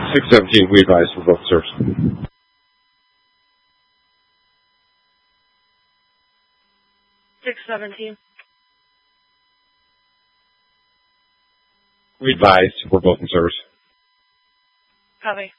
617, we advise for both services. 617. We advise for both in service. Copy.